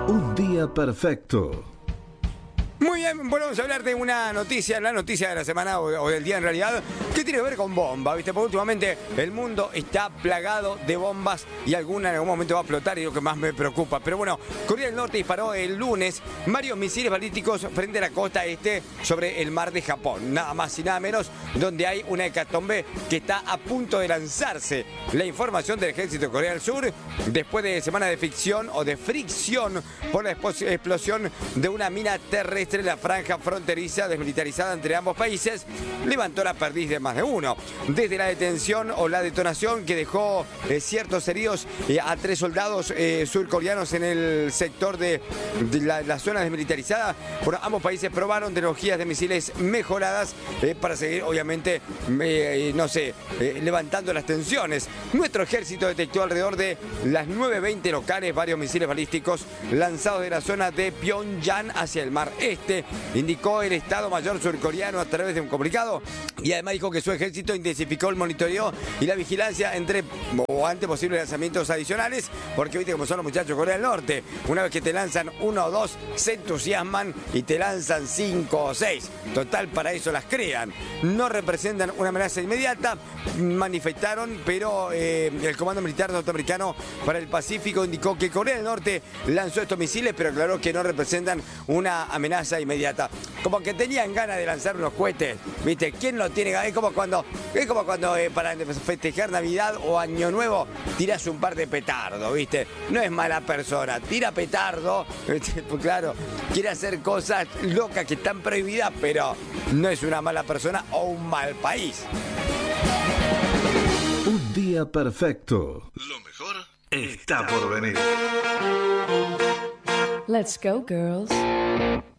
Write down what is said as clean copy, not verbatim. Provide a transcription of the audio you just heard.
Un día perfecto. Muy bien, volvemos a hablar de una noticia, la noticia de la semana o del día en realidad, que tiene que ver con bombas, ¿viste? Porque últimamente el mundo está plagado de bombas y alguna en algún momento va a explotar y es lo que más me preocupa. Pero bueno, Corea del Norte disparó el lunes varios misiles balísticos frente a la costa este sobre el mar de Japón, nada más y nada menos, donde hay una hecatombe que está a punto de lanzarse. La información del ejército de Corea del Sur, después de semanas de ficción o de fricción por la explosión de una mina terrestre en la franja fronteriza desmilitarizada entre ambos países, levantó la perdiz de más de uno. Desde la detención o la detonación que dejó ciertos heridos a 3 soldados surcoreanos en el sector de la zona desmilitarizada, bueno, ambos países probaron tecnologías de misiles mejoradas para seguir, obviamente, levantando las tensiones. Nuestro ejército detectó alrededor de las 9:20 locales varios misiles balísticos lanzados de la zona de Pyongyang hacia el mar este, indicó el Estado Mayor surcoreano a través de un comunicado, y además dijo que su ejército intensificó el monitoreo y la vigilancia ante posibles lanzamientos adicionales, porque viste cómo son los muchachos de Corea del Norte, una vez que te lanzan 1 o 2 se entusiasman y te lanzan 5 o 6, total para eso las crean. No representan una amenaza inmediata, manifestaron, pero el Comando Militar Norteamericano para el Pacífico indicó que Corea del Norte lanzó estos misiles, pero aclaró que no representan una amenaza inmediata. Como que tenían ganas de lanzar unos cohetes, ¿viste? ¿Quién lo tiene ganas? Es como cuando para festejar Navidad o Año Nuevo tirás un par de petardos, ¿viste? No es mala persona, tira petardo, ¿viste? Pues claro, quiere hacer cosas locas que están prohibidas, pero no es una mala persona o un mal país. Un día perfecto. Lo mejor está por venir. Let's go, girls.